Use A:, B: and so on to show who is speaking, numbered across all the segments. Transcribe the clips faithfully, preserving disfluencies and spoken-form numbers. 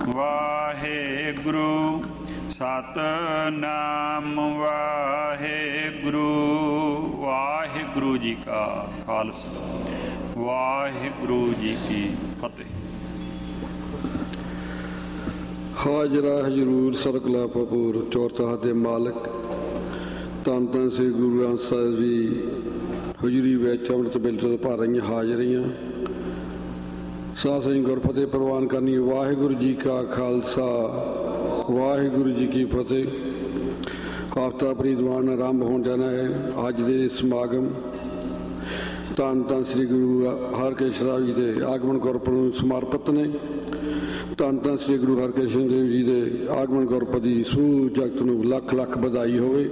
A: ਵਾਹਿਗੁਰੂ ਸਤਿਨਾਮ ਵਾਹਿਗੁਰੂ। ਵਾਹਿਗੁਰੂ ਜੀ ਕਾ ਖਾਲਸਾ ਵਾਹਿਗੁਰੂ ਜੀ ਕੀ ਫਤਿਹ।
B: ਹਾਜ਼ਰਾ ਹਜ਼ੂਰ ਸਰਕਲਾ ਭਪੂਰ ਚੌਰਤਾਹ ਦੇ ਮਾਲਕ ਧੰਨ ਧੰਨ ਸ੍ਰੀ ਗੁਰੂ ਗ੍ਰੰਥ ਸਾਹਿਬ ਜੀ ਹਜ਼ੂਰੀ ਵਿੱਚ ਅੰਮ੍ਰਿਤ ਵੇਲੇ ਤੋਂ ਭਰ ਰਹੀਆਂ ਹਾਜ਼ਰੀਆਂ ਸਾਧ ਸੰਗਤ ਗੁਰਫਤਿਹ ਪ੍ਰਵਾਨ ਕਰਨੀ। ਵਾਹਿਗੁਰੂ ਜੀ ਕਾ ਖਾਲਸਾ ਵਾਹਿਗੁਰੂ ਜੀ ਕੀ ਫਤਿਹ। ਹਫ਼ਤਾ ਪ੍ਰੀਤਵਾਨ ਆਰੰਭ ਹੋਣ ਜਾਣਾ ਹੈ। ਅੱਜ ਦੇ ਸਮਾਗਮ ਧੰਨ ਧੰਨ ਸ੍ਰੀ ਗੁਰੂ ਹਰਿਕ੍ਰਿਸ਼ਨ ਸਾਹਿਬ ਜੀ ਦੇ ਆਗਮਨ ਗੁਰਪੁਰਬ ਨੂੰ ਸਮਰਪਿਤ ਨੇ। ਧੰਨ ਧੰਨ ਸ੍ਰੀ ਗੁਰੂ ਹਰਿਕ੍ਰਿਸ਼ਨ ਦੇਵ ਜੀ ਦੇ ਆਗਮਨ ਗੁਰਪੁਰਬ ਦੀ ਸਮੂਹ ਜਗਤ ਨੂੰ ਲੱਖ ਲੱਖ ਵਧਾਈ ਹੋਵੇ।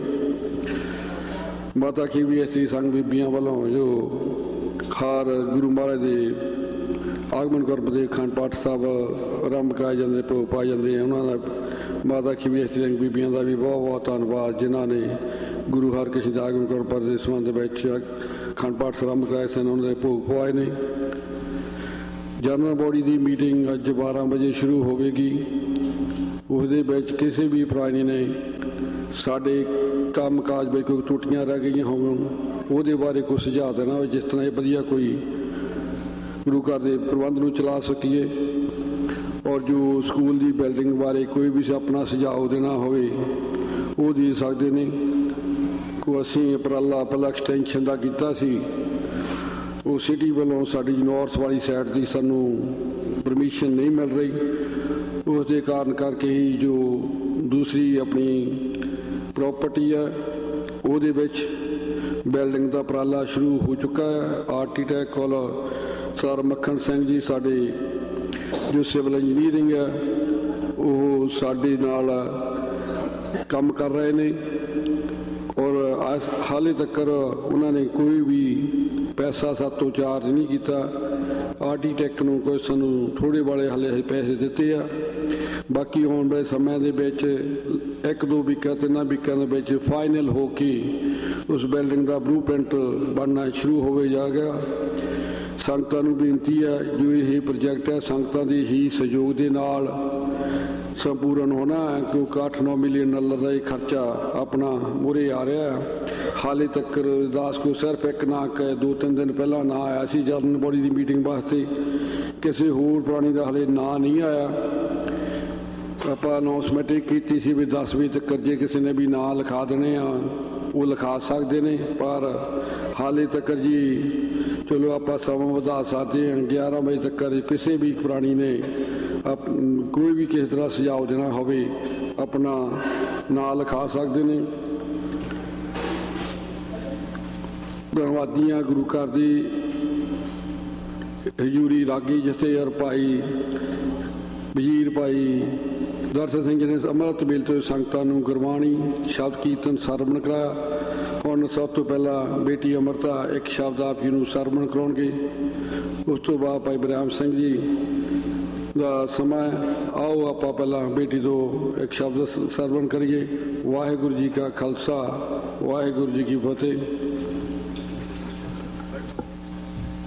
B: ਮਾਤਾ ਕੀ ਵੀ ਇਸਤਰੀ ਸੰਘ ਬੀਬੀਆਂ ਵੱਲੋਂ ਜੋ ਹਰ ਗੁਰੂ ਮਹਾਰਾਜ ਦੇ ਆਗਮਨ ਗੁਰਪੁਰਬ ਦੇ ਅਖੰਡ ਪਾਠ ਸਾਹਿਬ ਆਰੰਭ ਕਰਾਏ ਜਾਂਦੇ, ਭੋਗ ਪਾਏ ਜਾਂਦੇ ਆ, ਉਹਨਾਂ ਦਾ ਮਾਤਾ ਕੀ ਵੀ ਇਸਤਰੀ ਸੰਘ ਬੀਬੀਆਂ ਦਾ ਵੀ ਬਹੁਤ ਬਹੁਤ ਧੰਨਵਾਦ, ਜਿਨ੍ਹਾਂ ਨੇ ਗੁਰੂ ਹਰਿਕ੍ਰਿਸ਼ਨ ਦੇ ਆਗਮਨ ਗੁਰਪੁਰਬ ਦੇ ਸੰਬੰਧ ਵਿੱਚ ਅਖੰਡ ਪਾਠ ਆਰੰਭ ਕਰਾਏ ਸਨ, ਉਹਨਾਂ ਦੇ ਭੋਗ ਪਵਾਏ ਨੇ। ਜਨਰਲ ਬੋਡੀ ਦੀ ਮੀਟਿੰਗ ਅੱਜ ਬਾਰਾਂ ਵਜੇ ਸ਼ੁਰੂ ਹੋਵੇਗੀ। ਉਸਦੇ ਵਿੱਚ ਕਿਸੇ ਵੀ ਪ੍ਰਾਣੀ ਨੇ ਸਾਡੇ ਕੰਮ ਕਾਜ ਵਿੱਚ ਕੋਈ ਟੁੱਟੀਆਂ ਰਹਿ ਗਈਆਂ ਹੋਣ ਉਹਦੇ ਬਾਰੇ ਕੋਈ ਸੁਝਾਅ ਦੇਣਾ ਹੋਵੇ, ਜਿਸ ਤਰ੍ਹਾਂ ਇਹ ਵਧੀਆ ਕੋਈ ਗੁਰੂ ਘਰ ਦੇ ਪ੍ਰਬੰਧ ਨੂੰ ਚਲਾ ਸਕੀਏ। ਔਰ ਜੋ ਸਕੂਲ ਦੀ ਬਿਲਡਿੰਗ ਬਾਰੇ ਕੋਈ ਵੀ ਆਪਣਾ ਸੁਝਾਅ ਦੇਣਾ ਹੋਵੇ ਉਹ ਦੇ ਸਕਦੇ ਨੇ। ਕੋ ਅਸੀਂ ਉਪਰਾਲਾ ਪਹਿਲਾਂ ਐਕਸਟੈਂਸ਼ਨ ਦਾ ਕੀਤਾ ਸੀ, ਉਹ ਸਿਟੀ ਵੱਲੋਂ ਸਾਡੀ ਨੌਰਥ ਵਾਲੀ ਸਾਈਡ ਦੀ ਸਾਨੂੰ ਪਰਮਿਸ਼ਨ ਨਹੀਂ ਮਿਲ ਰਹੀ। ਉਸ ਦੇ ਕਾਰਨ ਕਰਕੇ ਹੀ ਜੋ ਦੂਸਰੀ ਆਪਣੀ ਪ੍ਰੋਪਰਟੀ ਹੈ ਉਹਦੇ ਵਿੱਚ ਬਿਲਡਿੰਗ ਦਾ ਉਪਰਾਲਾ ਸ਼ੁਰੂ ਹੋ ਚੁੱਕਾ ਹੈ। ਆਰਕੀਟੈਕਟ ਕੋਲ ਸਰ ਮੱਖਣ ਸਿੰਘ ਜੀ ਸਾਡੇ ਜੋ ਸਿਵਲ ਇੰਜੀਨੀਅਰਿੰਗ ਹੈ ਉਹ ਸਾਡੇ ਨਾਲ ਕੰਮ ਕਰ ਰਹੇ ਨੇ। ਔਰ ਹਾਲੇ ਤੱਕ ਉਹਨਾਂ ਨੇ ਕੋਈ ਵੀ ਪੈਸਾ ਸਾਤੋਂ ਚਾਰਜ ਨਹੀਂ ਕੀਤਾ। ਆਰਕੀਟੈਕਟ ਨੂੰ ਕੋਈ ਸਾਨੂੰ ਥੋੜ੍ਹੇ ਵਾਲੇ ਹਾਲੇ ਪੈਸੇ ਦਿੱਤੇ ਆ। ਬਾਕੀ ਆਉਣ ਵਾਲੇ ਸਮੇਂ ਦੇ ਵਿੱਚ ਇੱਕ ਦੋ ਵੀਕਾਂ ਤਿੰਨਾਂ ਵੀਕਾਂ ਦੇ ਵਿੱਚ ਫਾਈਨਲ ਹੋ ਕੇ ਉਸ ਬਿਲਡਿੰਗ ਦਾ ਬਲੂ ਪ੍ਰਿੰਟ ਬਣਨਾ ਸ਼ੁਰੂ ਹੋਵੇ ਜਾਏਗਾ। ਸੰਗਤਾਂ ਨੂੰ ਬੇਨਤੀ ਹੈ, ਜੋ ਇਹ ਪ੍ਰੋਜੈਕਟ ਹੈ ਸੰਗਤਾਂ ਦੇ ਹੀ ਸਹਿਯੋਗ ਦੇ ਨਾਲ ਸੰਪੂਰਨ ਹੋਣਾ ਹੈ, ਕਿਉਂਕਿ ਅੱਠ ਨੌ ਮਿਲੀਅਨ ਡਾਲਰ ਦਾ ਇਹ ਖਰਚਾ ਆਪਣਾ ਮੂਹਰੇ ਆ ਰਿਹਾ ਹੈ। ਹਾਲੇ ਤੱਕ ਅਰਦਾਸ ਕੋ ਸਿਰਫ ਇੱਕ ਨਾ ਕਿ ਦੋ ਤਿੰਨ ਦਿਨ ਪਹਿਲਾਂ ਨਾ ਆਇਆ ਸੀ ਜਨਰਲ ਬੋਡੀ ਦੀ ਮੀਟਿੰਗ ਵਾਸਤੇ, ਕਿਸੇ ਹੋਰ ਪ੍ਰਾਣੀ ਦਾ ਹਾਲੇ ਨਾਂ ਨਹੀਂ ਆਇਆ। ਆਪਾਂ ਅਨਾਊਂਸਮੈਂਟ ਇਹ ਕੀਤੀ ਸੀ ਵੀ ਦਸ ਵਜੇ ਤੱਕ ਜੇ ਕਿਸੇ ਨੇ ਵੀ ਨਾਂ ਲਿਖਾ ਦੇਣੇ ਆ ਉਹ ਲਿਖਾ ਸਕਦੇ ਨੇ, ਪਰ ਹਾਲੇ ਤੱਕ ਜੀ ਚਲੋ ਆਪਾਂ ਸਮਾਂ ਵਧਾ ਸਕਦੇ ਹਾਂ। ਗਿਆਰਾਂ ਵਜੇ ਤੱਕ ਕਿਸੇ ਵੀ ਪ੍ਰਾਣੀ ਨੇ ਆਪ ਕੋਈ ਵੀ ਕਿਸੇ ਤਰ੍ਹਾਂ ਸੁਝਾਅ ਦੇਣਾ ਹੋਵੇ ਆਪਣਾ ਨਾਂ ਲਿਖਾ ਸਕਦੇ ਨੇ। ਧੰਨਵਾਦੀਆਂ ਗੁਰੂ ਘਰ ਦੀ ਹਜ਼ੂਰੀ ਰਾਗੀ ਜਥੇਦਾਰ ਭਾਈ ਵਜ਼ੀਰ ਭਾਈ ਦਰਸ਼ਨ ਸਿੰਘ ਜੀ ਨੇ ਅੰਮ੍ਰਿਤ ਵੇਲੇ ਤੋਂ ਸੰਗਤਾਂ ਨੂੰ ਗੁਰਬਾਣੀ ਸ਼ਬਦ ਕੀਰਤਨ ਸਰਵਣ ਕਰਾਇਆ। ਹੁਣ ਸਭ ਤੋਂ ਪਹਿਲਾਂ ਬੇਟੀ ਅੰਮ੍ਰਿਤਾ ਇੱਕ ਸ਼ਬਦ ਆਪ ਜੀ ਨੂੰ ਸਰਵਣ ਕਰਾਉਣਗੇ। ਉਸ ਤੋਂ ਬਾਅਦ ਭਾਈ ਬਰਿਆਮ ਸਿੰਘ ਜੀ ਦਾ ਸਮਾਂ। ਆਓ ਆਪਾਂ ਪਹਿਲਾਂ ਬੇਟੀ ਤੋਂ ਇੱਕ ਸ਼ਬਦ ਸਰਵਣ ਕਰੀਏ। ਵਾਹਿਗੁਰੂ ਜੀ ਕਾ ਖਾਲਸਾ ਵਾਹਿਗੁਰੂ ਜੀ ਕੀ ਫਤਿਹ।